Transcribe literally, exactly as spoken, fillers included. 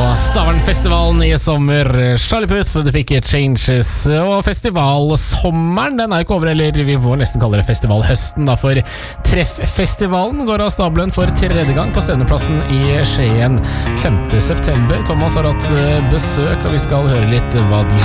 Stavernfestivalen i sommer. Charlie Puth, du fikk Changes. Og festivalsommeren, den er jo ikke over, eller vi får nesten kalle det festivalhøsten da, for Trefffestivalen går av stabelen for tredje gang på stevneplassen i Skien femte september. Thomas har hatt besøk, og vi skal høre litt hva de